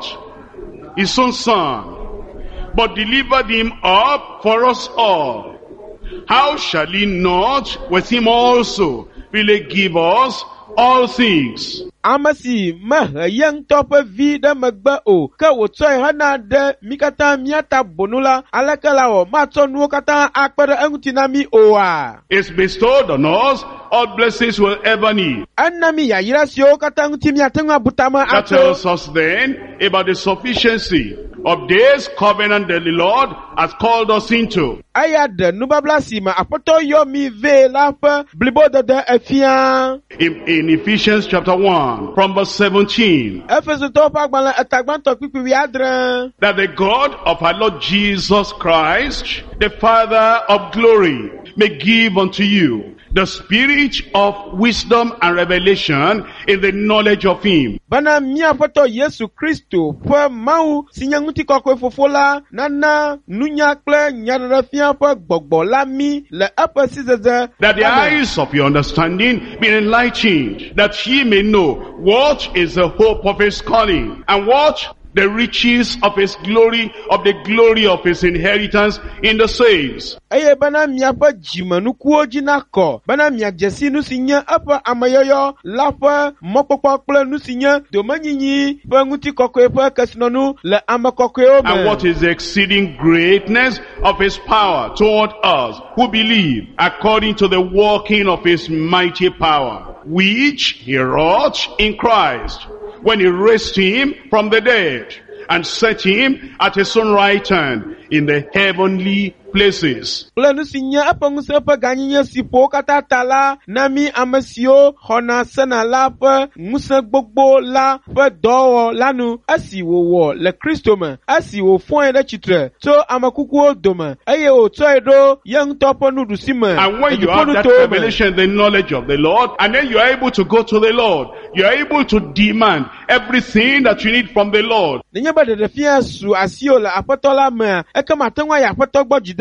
his own son, but delivered him up for us all, how shall he not with him also really give us all things? amasi ma yang tope vi de magba o ka wotoi hana de mikata miata bonula alakala o ma to nu kata akpere engutinami oa It's bestowed on us all blessings we'll ever need. annami ya yirasio kata ngutimi atenga butama That ato tells us then about the sufficiency of this covenant that the Lord has called us into. aya de nubablasi ma apoto yo mi ve la pe blibo de de efia In, in Ephesians chapter one, from verse seventeen, efeso to fagbala etagbanto pipi wi adre that the God of our Lord Jesus Christ, the Father of glory, may give unto you the spirit of wisdom and revelation in the knowledge of him. bana mia foto Yesu Kristo pe mau sinyanguti kokwe fofola nana nunya kle nyadara fia pe gbogbo lami le apa sizeze That the Amen. eyes of your understanding be enlightened, that ye may know what is the hope of his calling, and what the riches of his glory, of the glory of his inheritance in the saints. eye bana mia pe jimanu kuoji na ko bana mia jesi nu sinya apa amayoyo la pe mokpokpo kple nu sinya domanyinyi pe nguti kokwe pe kesinonu le amakokwe o And me what is the exceeding greatness of his power toward us who believe, according to the working of his mighty power, which he wrought in Christ, when he raised him from the dead, and set him at his own right hand in the heavenly places. Planu sinya apa ngusa pa ganyinya sipo kata tala nami amasio hona sana la pa ngusa gbogbo la pa dowo lanu asi wo wo le Kristo ma asi wo fon de chitre to amakuku odoma aye o to edo yang topo nudu sima And when you have that revelation, the knowledge of the Lord, and then you are able to go to the Lord, you are able to demand everything that you need from the Lord. Nenya ba de fia su asio la apotola ma e kama tangwa ya apoto gbo jide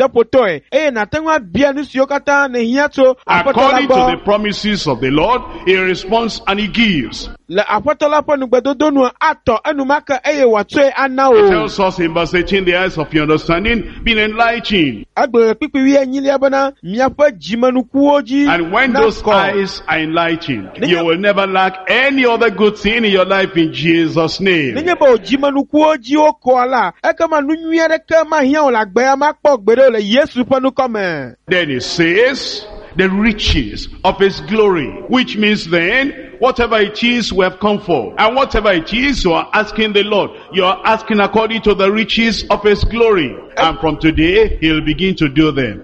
ade potoe eye na tengwa bia nu sio kata na hia to According to the promises of the Lord, he responds and he gives. le apotola po nu gbedodo nu ato enu maka eye watoe ana He o tells us in verse eighteen, the eyes of your understanding being enlightened. agbe pipi wi anyili abana miapa jimanu kuoji And when those eyes are enlightened, you will never lack any other good thing in your life in Jesus' name. ninye ba jimanu kuoji o ko ala e kama nu nwiere kama hia o la gbe ya makpo gbere le Yesu panu come. Then he says, the riches of his glory, which means then, whatever it is we have come for, and whatever it is you are asking the Lord, you are asking according to the riches of his glory. And from today, he'll begin to do them.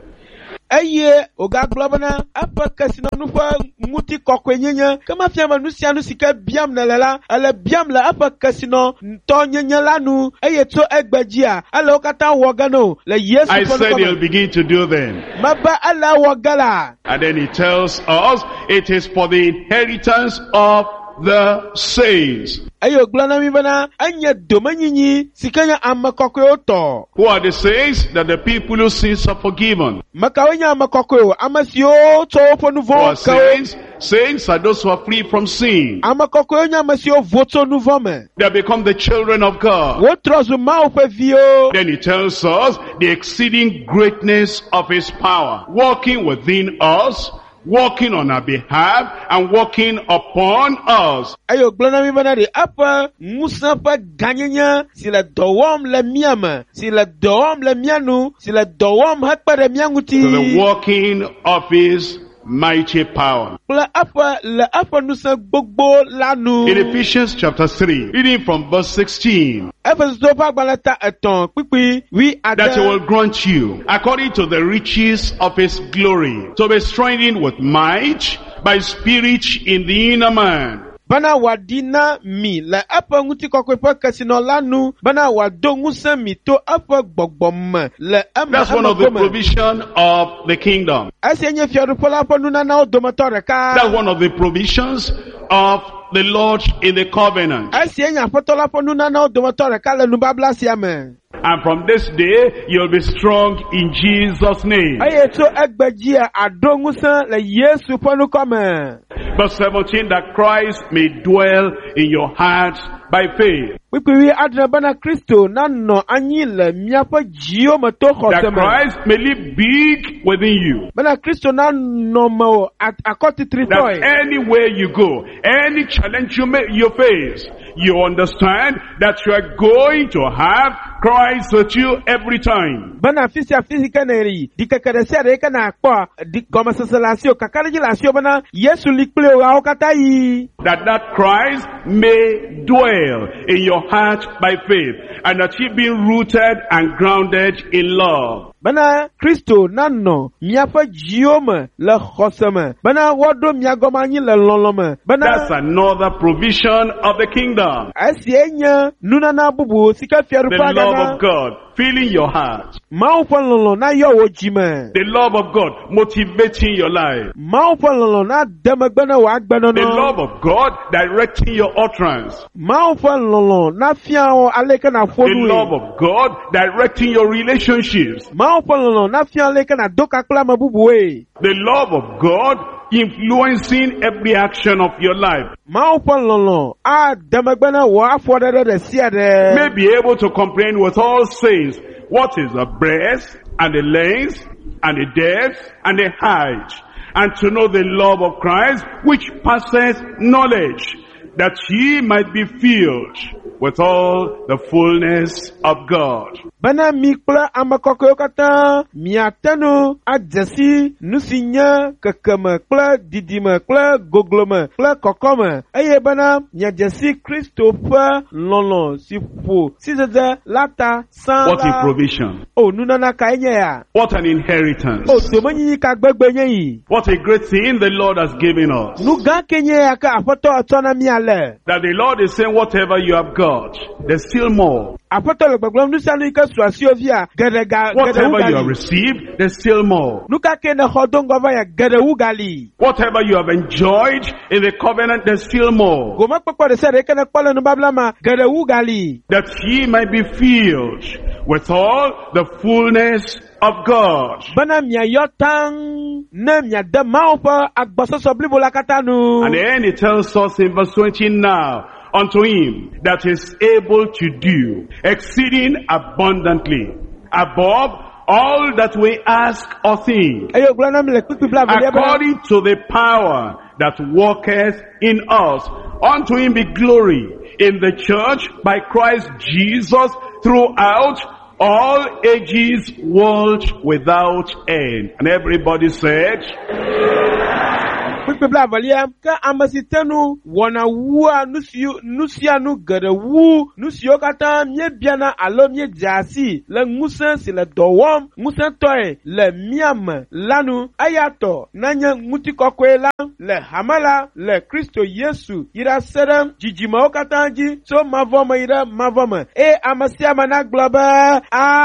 Eye oga globana apa kasina nufa muti kokwenyenya kama fiama nusia nusika biam na lela ale biam la apa kasino to nyenya lanu eye to egbajia ale okata wogano le Yesu. I said he'll begin to do them. Maba ala wogala. And then he tells us it is for the inheritance of the saints. Ayo glana mi bana anya domanyinyi sikanya amakokwe oto. Who are the saints? That the people whose sins are forgiven. Makawenya amakokwe amasio to ponu Who are vo. saints? Saints are those who are free from sin. Amakokwe nya amasio voto nuvome. They become the children of God. Wotrozu maupe vio. Then he tells us the exceeding greatness of his power, working within us, working on our behalf, and working upon us. Ayo glona mi bana de apa musa pa ganyenya si la dowom le miama si la dowom le mianu si la dowom hakpa de mianguti. To the working of his mighty power. Pla apa le apa nusa gbogbo lanu. In Ephesians chapter three, reading from verse sixteen, Efesu to pa gbalata eton pipi wi that he ada. will grant you, according to the riches of his glory, to be strengthened with might by spirit in the inner man. Bana wadina mi le apa nguti kokwe pa kasino lanu bana wadongu se mi to apa gbogbom le ama. That's one of the provision of the kingdom. Asenye fiadu pola pa nuna na odomatore ka. That's one of the provisions of the Lord in the covenant. Asenye apotola pa nuna na odomatore ka le nubabla siame. And from this day, you'll be strong in Jesus' name. Aye to egbejia adongu se le Yesu panu come. Verse seventeen, that Christ may dwell in your hearts by faith. Wipiwi adna bana Kristo nano anyi le miapa jio mato That khoseme. Christ may live big within you. Bana Kristo nano mo at akoti That tritoy. anywhere you go, any challenge you may, you face, you understand that you are going to have Christ with you every time. Bana fisi afisi kaneri dikakadesi adeka na akwa di koma sasalasio kakaraji lasio bana Yesu likple wa okatai. That that Christ may dwell in your heart by faith, and that he be rooted and grounded in love. Bana Kristo nano miapa jiome le khoseme. Bana wado miagoma anyi le lolome. Bana That's another provision of the kingdom. asienya nuna na bubu sika fiaru The pa love gana. of God filling your heart. Maupa lolo na yo wojime. The love of God motivating your life. Maupa lolo na demagbana wa agbana The no. love of God directing your utterance. Maupa lolo na fiao aleka na The fonu. love of God directing your relationships. Maupa lolo na fiao aleka na doka kla mabubu e. The love of God influencing every action of your life. Maupa lolo a demagbana wa afodere de siade. May be able to comprehend with all saints what is the breadth and the length and the depth and the height, and to know the love of Christ which passes knowledge, that ye might be filled with all the fullness of God. Bana mi kla amakoko kata miatanu adjasi nusinya kekeme kla didime kla goglome kla kokome aye bana nyajasi Christopher lolo sifu sizaza lata san What a provision. o nuna na kaenye ya What an inheritance. o tomanyi ka gbegbenye yi What a great thing the Lord has given us. nuga kenye ya ka afoto atona mi ale That the Lord is saying whatever you have got, there's still more. afoto le gbegbem nusanu ka suasio via gedega Whatever you have gedeugali received, there's still more. nuka kene khodongo va ya gedeugali Whatever you have enjoyed in the covenant, there's still more. goma kpekpe de sere kene kpole nu bablama gedeugali That ye might be filled with all the fullness of God. Bana mia yotang na mia de maupa agbasoso blibola katanu. And then it tells us in verse twenty now, unto him that is able to do exceeding abundantly above all that we ask or think, Ayo glana mle kuku bla vele according to the power that worketh in us. Unto him be glory in the church by Christ Jesus throughout all ages, world without end. And everybody said, kuku bla vele ka amasitenu wana wua nusiu nusianu gade wu nusio kata mie biana alo mie jasi le ngusen si le dowom ngusen toy le miam lanu ayato nanya nguti kokwe la le hamala le Kristo Yesu ira sedem jijima okatanji so mavoma ira mavoma e amasia mana globa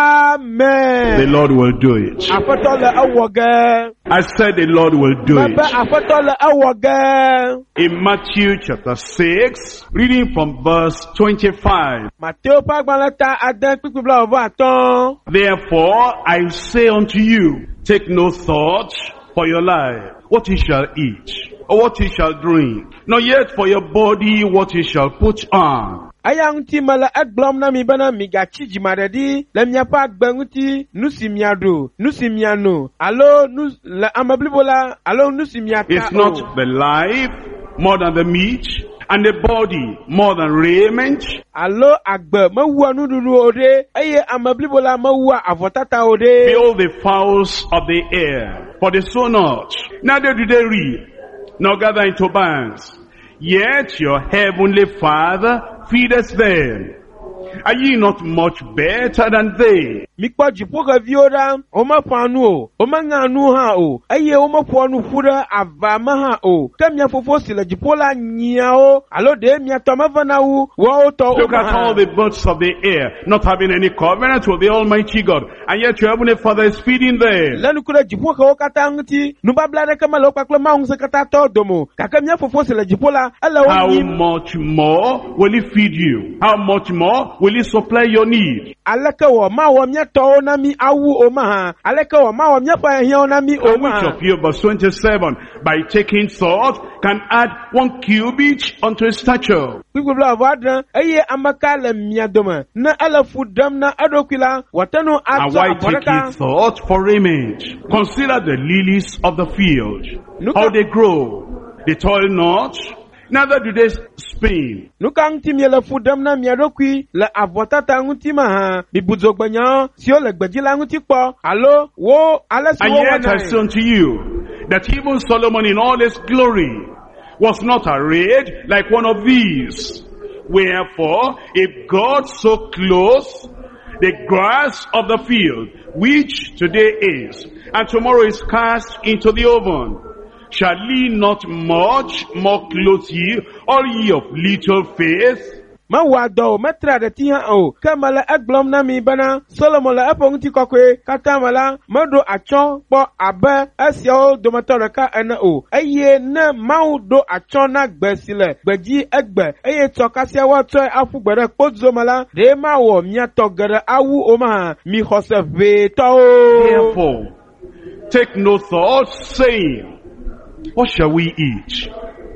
amen. the Lord will do it. Afoto le awoge I said the Lord will do baba it. afoto le awoge. In Matthew chapter six, reading from verse twenty-five. Mateo pagbalata adan kuku bla ovo aton. Therefore I say unto you, take no thought for your life, what you shall eat, or what you shall drink, nor yet for your body what you shall put on. Ayang ti mala agblom na mi bana mi gachi jimaredi le miapa agbenguti nusi miado nusi miano alo nus la amablibola alo nusi miata. It's not the life more than the meat, and the body more than raiment. Alo agbe mawua nudulu ode eye amablibola mawua avotata ode. Behold the fowls of the air, for they sow not, neither do they reap, nor gather into barns, yet your heavenly Father feedeth them. Are ye not much better than they? Mikpa jipoka viora oma panu o oma nganu ha o eye oma ponu fura avama ha o temya fofo sila jipola nyia o alo de mia tomavana u wa to. Look at all the birds of the air, not having any covenant with the Almighty God, and yet your heavenly Father is feeding them. Lanu kura jipoka o katanguti nubabla de kama lo kwakla maunsa katato domo kakamya fofo sila jipola ala How o much more will he feed you? How much more will he supply your need? alaka wa ma wa mia to na mi awu o ma ha alaka wa ma wa mia pa hia na mi o And ma which of you, verse twenty-seven, by taking thought can add one cubit unto his stature? People bla vadra eye amaka le mia doma na ala fudam na adokwila watano And ato why take ye aboraka thought for raiment? Consider the lilies of the field, Look how at- they grow. They toil not, neither do they spin. nuka ngtimi le fudam na mia dokwi le avotata nguti ma ha bibuzogbanya sio le gbejila nguti po alo wo ala si And wo yet I say wana unto you, that even Solomon in all his glory was not arrayed like one of these. Wherefore, if God so clothes the grass of the field, which today is, and tomorrow is cast into the oven, shall he not much more clothe ye, all ye of little faith? ma wa do metra de ti ha o kamala aglom na mi bana Solomon la apong ti kokwe katamala mado acho po abe asio do matore ka ana o eye na mau do acho na gbesile gbeji egbe eye to kasia wa to afu gbere podzo mala de ma wo mia to gere awu o ma mi hoseve to o. Therefore, take no thought, saying, what shall we eat?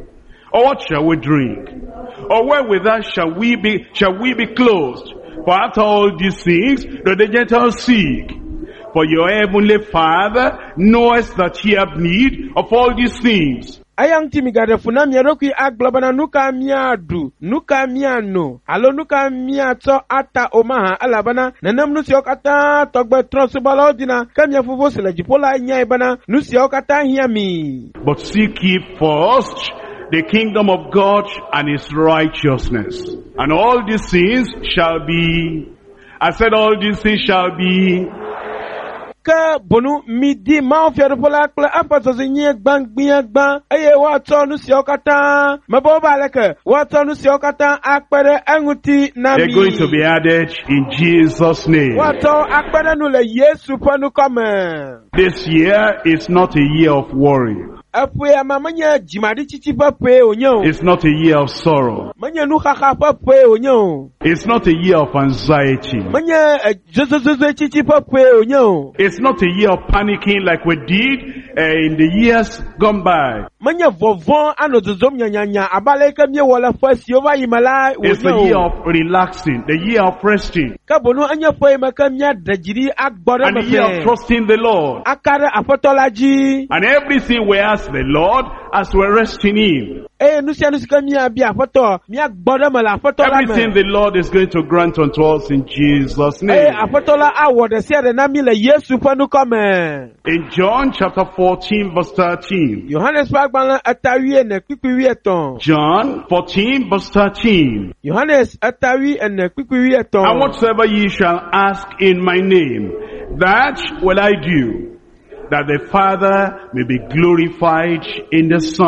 Or what shall we drink? Or wherewithal shall we be, shall we be clothed? For after all these things, do the Gentiles seek. For your heavenly Father knoweth that ye have need of all these things. Ayang timi gade funa miaroki aglobana nuka miadu nuka miano alo nuka miato ata omaha alabana nanam nusi okata togbe transubala odina kamia fuvo sila jipola nya ibana nusi okata hiami. But seek ye first the kingdom of God and his righteousness, and all these things shall be, I said all these things shall be. Ka bonu midi ma ofia pola kle apato zinye gbang gban eye wa to nusi okata mabo ba leke wa to nusi okata akpere enguti na mi. They're going to be added in Jesus' name. Wa to akpere nu le Yesu panu come. This year is not a year of worry. Afwe ama manya jimadi chichi pape onyo. It's not a year of sorrow. Manya nukhakha pape onyo. It's not a year of anxiety. Manya zozozozo chichi pape onyo. It's not a year of panicking like we did uh, in the years gone by. Manya vovon ano zozom nyanya abale kamye wala fasi over imala onyo. It's the year of relaxing, the year of resting, Kabono anya fwe makamya dajiri akbore and the year of trusting the Lord. Akara apotolaji. And everything we ask the Lord as we're resting in. Eh nusia nusikamya bi apoto mi akbore mala apotola. Everything the Lord is going to grant unto us in Jesus' Eh name. apotola awo de se de na mi le Yesu panu come. In John chapter fourteen verse thirteen. Yohanes Pagban atawi ene kpikpiwi eton. John fourteen verse thirteen. Yohanes atawi ene kpikpiwi eton. And whatsoever ye shall ask in my name, that will I do, that the Father may be glorified in the Son.